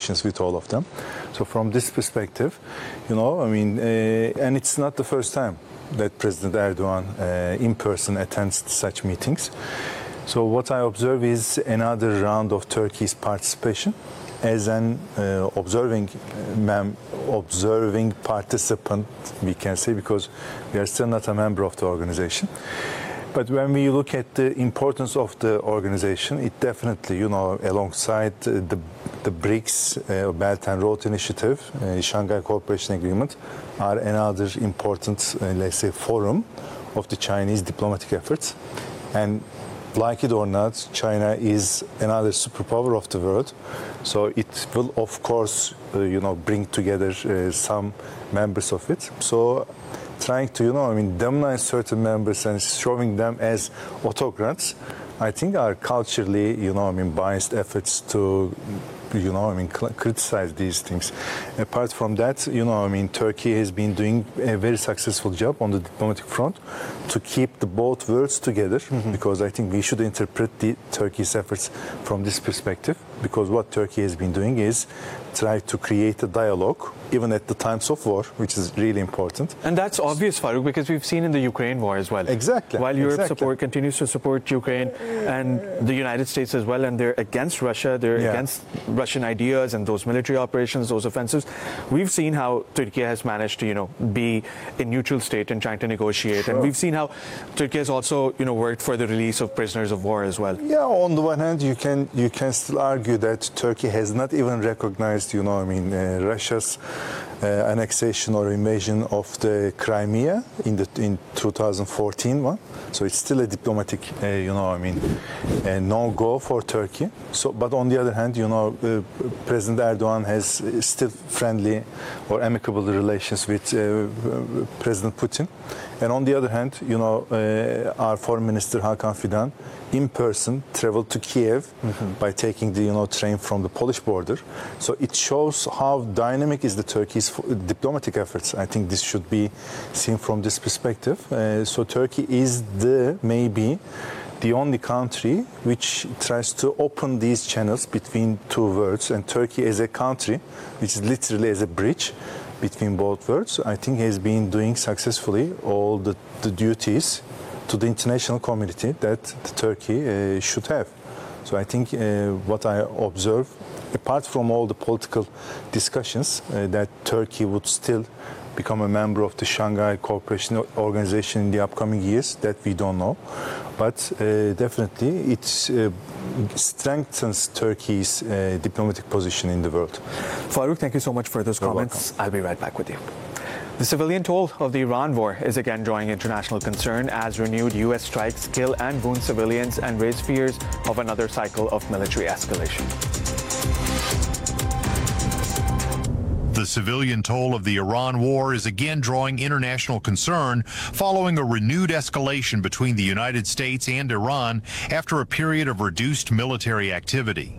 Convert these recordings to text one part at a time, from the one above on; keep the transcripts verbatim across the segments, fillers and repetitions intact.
relations with all of them. So from this perspective, you know, I mean, uh, and it's not the first time that President Erdogan uh, in person attends such meetings. So what I observe is another round of Turkey's participation as an uh, observing mem observing participant, we can say, because we are still not a member of the organization. But when we look at the importance of the organization, it definitely, you know, alongside the the BRICS, uh, Belt and Road Initiative, uh, Shanghai Cooperation Agreement, are another important, uh, let's say, forum of the Chinese diplomatic efforts. And like it or not, China is another superpower of the world. So it will, of course, uh, you know, bring together uh, some members of it. So trying to, you know, I mean, demonize certain members and showing them as autocrats, I think are culturally, you know, I mean, biased efforts to, you know, I mean, criticize these things. Apart from that, you know, I mean, Turkey has been doing a very successful job on the diplomatic front to keep the both worlds together, mm-hmm. because I think we should interpret the Turkey's efforts from this perspective, because what Turkey has been doing is try to create a dialogue, even at the times of war, which is really important. And that's obvious, Farouk, because we've seen in the Ukraine war as well. Exactly. While Europe exactly. support continues to support Ukraine and the United States as well, and they're against Russia, they're yeah. against Russian ideas and those military operations, those offensives. We've seen how Turkey has managed to, you know, be a neutral state and trying to negotiate. Sure. And we've seen how Turkey has also, you know, worked for the release of prisoners of war as well. Yeah, on the one hand, you can you can still argue that Turkey has not even recognized, you know, I mean, uh, Russia's uh, annexation or invasion of the Crimea in the in two thousand fourteen one. So it's still a diplomatic, uh, you know, I mean, uh, no-go for Turkey. So, but on the other hand, you know, uh, President Erdogan has still friendly or amicable relations with uh, President Putin. And on the other hand, you know, uh, our Foreign Minister Hakan Fidan in person traveled to Kiev mm-hmm. by taking the, you know, train from the Polish border. So it shows how dynamic is the Turkey's diplomatic efforts. I think this should be seen from this perspective. Uh, so Turkey is the, maybe, the only country which tries to open these channels between two worlds, and Turkey as a country, which is literally as a bridge between both worlds, I think has been doing successfully all the, the duties to the international community that the Turkey uh, should have. So I think uh, what I observe, apart from all the political discussions, uh, that Turkey would still become a member of the Shanghai Cooperation Organization in the upcoming years, that we don't know. But uh, definitely it uh, strengthens Turkey's uh, diplomatic position in the world. Farouk, thank you so much for those You're comments. welcome. I'll be right back with you. The civilian toll of the Iran war is again drawing international concern as renewed U S strikes kill and wound civilians and raise fears of another cycle of military escalation. The civilian toll of the Iran war is again drawing international concern following a renewed escalation between the United States and Iran after a period of reduced military activity.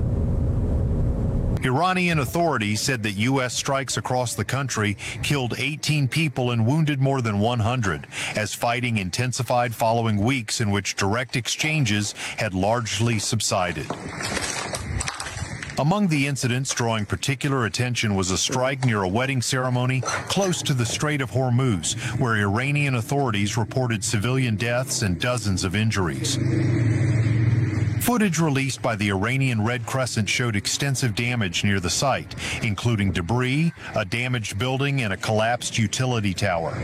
Iranian authorities said that U S strikes across the country killed eighteen people and wounded more than one hundred, as fighting intensified following weeks in which direct exchanges had largely subsided. Among the incidents drawing particular attention was a strike near a wedding ceremony close to the Strait of Hormuz, where Iranian authorities reported civilian deaths and dozens of injuries. Footage released by the Iranian Red Crescent showed extensive damage near the site, including debris, a damaged building, and a collapsed utility tower.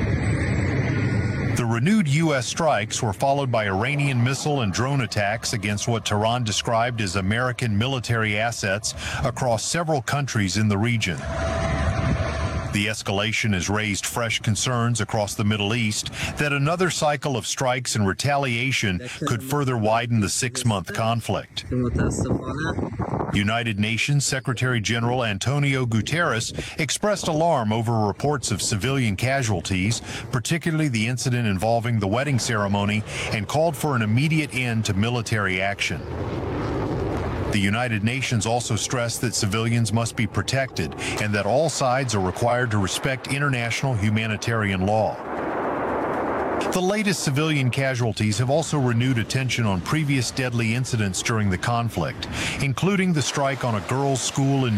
The renewed U S strikes were followed by Iranian missile and drone attacks against what Tehran described as American military assets across several countries in the region. The escalation has raised fresh concerns across the Middle East that another cycle of strikes and retaliation could further widen the six-month conflict. United Nations Secretary General Antonio Guterres expressed alarm over reports of civilian casualties, particularly the incident involving the wedding ceremony, and called for an immediate end to military action. The United Nations also stressed that civilians must be protected and that all sides are required to respect international humanitarian law. The latest civilian casualties have also renewed attention on previous deadly incidents during the conflict, including the strike on a girls' school in